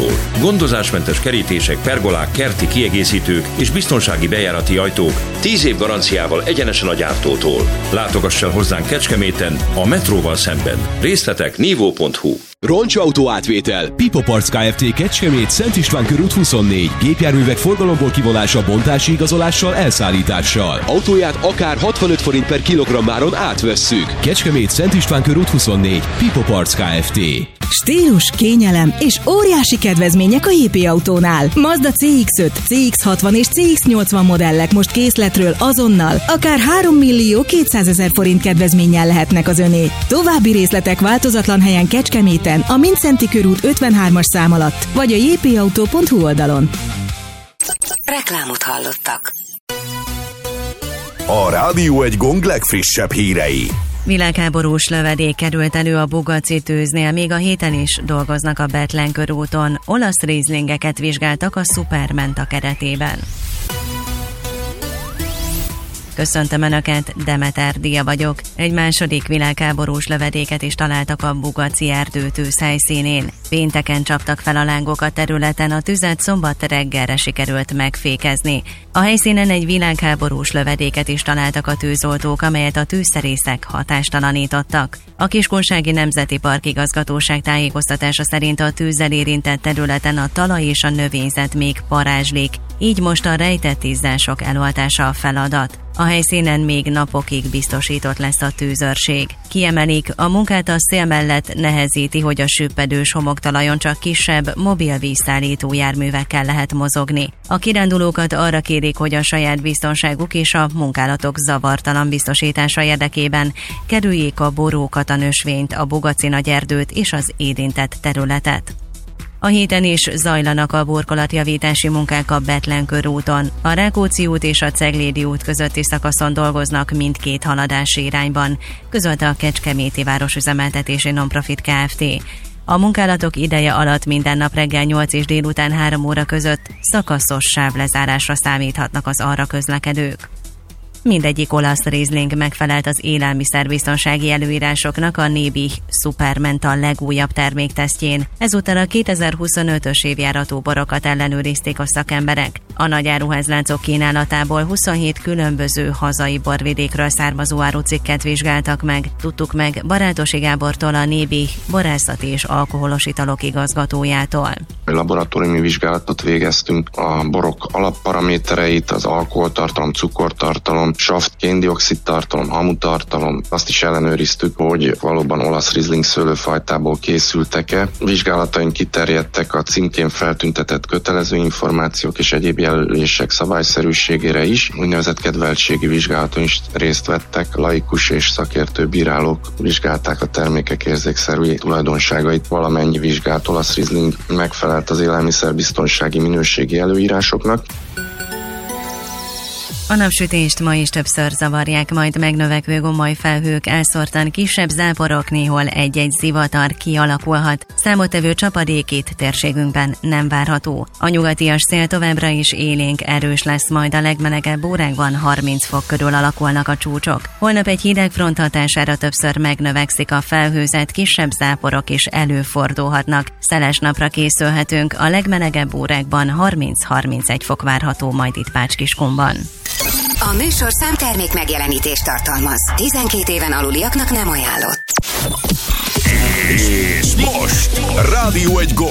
Autó-tól. Gondozásmentes kerítések, pergolák, kerti kiegészítők és biztonsági bejárati ajtók 10 év garanciával egyenesen a gyártótól. Látogass el hozzánk Kecskeméten, a metróval szemben. Részletek nivó.hu. Roncsautó átvétel. Pipo Parts Kft. Kecskemét, Szent István körút 24. Gépjárművek forgalomból kivonása, bontási igazolással, elszállítással. Autóját akár 65 forint per kilogrammáron átvesszük. Kecskemét, Szent István körút 24. Pipo Parts Kft. Stílus, kényelem és óriási kedvezmények a JP Autónál. Mazda CX-5, CX-60 és CX-80 modellek most készletről azonnal, akár 3 millió 200 000 forint kedvezménnyel lehetnek az öné. További részletek változatlan helyen Kecskeméten, a Mindszenty körút 53-as szám alatt, vagy a jpautó.hu oldalon. Reklámot hallottak. A Rádió Egy Gong legfrissebb hírei. Világháborús lövedék került elő a Bugaci tűznél, még a héten is dolgoznak a Bethlen körúton. Olasz rizlingeket vizsgáltak a Supermenta keretében. Köszöntöm Önöket, Demeter Dia vagyok. Egy második világháborús lövedéket is találtak a Bugaci erdőtűz helyszínén. Pénteken csaptak fel a lángok a területen, a tüzet szombat reggelre sikerült megfékezni. A helyszínen egy világháborús lövedéket is találtak a tűzoltók, amelyet a tűzszerészek hatástalanítottak. A Kiskunsági Nemzeti Park Igazgatóság tájékoztatása szerint a tűzzel érintett területen a talaj és a növényzet még parázslik, így most a rejtett izzások eloltása a feladat. A helyszínen még napokig biztosított lesz a tűzőrség. Kiemelik, a munkát a szél mellett nehezíti, hogy a süppedős homoktalajon csak kisebb, mobil vízszállító járművekkel lehet mozogni. A kirándulókat arra kérik, hogy a saját biztonságuk és a munkálatok zavartalan biztosítása érdekében kerüljék a borókat, a nösvényt, a Bugaci nagyerdőt és az érintett területet. A héten is zajlanak a burkolatjavítási munkák a Bethlen körúton. A Rákóczi út és a Ceglédi út közötti szakaszon dolgoznak mindkét haladási irányban, közölte a Kecskeméti Városüzemeltetési Nonprofit Kft. A munkálatok ideje alatt minden nap reggel 8 és délután 3 óra között szakaszos sávlezárásra számíthatnak az arra közlekedők. Mindegyik olasz rizling megfelelt az élelmiszerbiztonsági előírásoknak a Nébi Supermenta legújabb terméktesztjén. Ezúttal a 2025-ös évjáratú borokat ellenőrizték a szakemberek. A nagy áruházláncok kínálatából 27 különböző hazai borvidékről származó árucikket vizsgáltak meg. Tudtuk meg Barátosi Gábortól, a Nébi borászati és alkoholos italok igazgatójától. Laboratóriumi vizsgálatot végeztünk, a borok alapparamétereit, az alkoholtartalom, cukortartalom, saft, kén-dioxid tartalom, hamutartalom. Azt is ellenőriztük, hogy valóban olasz rizling szőlőfajtából készültek-e. Vizsgálataink kiterjedtek a címkén feltüntetett kötelező információk és egyéb jelölések szabályszerűségére is. Úgynevezett kedveltségi vizsgálaton is részt vettek. Laikus és szakértő bírálók vizsgálták a termékek érzékszerű tulajdonságait. Valamennyi vizsgált olasz rizling megfelelt az élelmiszerbiztonsági minőségi előírásoknak. A napsütést ma is többször zavarják majd megnövekvő gomoly felhők, elszórtan kisebb záporok, néhol egy-egy zivatar kialakulhat. Számottevő csapadék itt térségünkben nem várható. A nyugatias szél továbbra is élénk, erős lesz, majd a legmelegebb órákban 30 fok körül alakulnak a csúcsok. Holnap egy hideg front hatására többször megnövekszik a felhőzet, kisebb záporok is előfordulhatnak. Szeles napra készülhetünk, a legmelegebb órákban 30-31 fok várható majd itt Bács-Kiskunban. A műsorszám termék megjelenítést tartalmaz. 12 éven aluliaknak nem ajánlott. És most Rádió Egy Gong.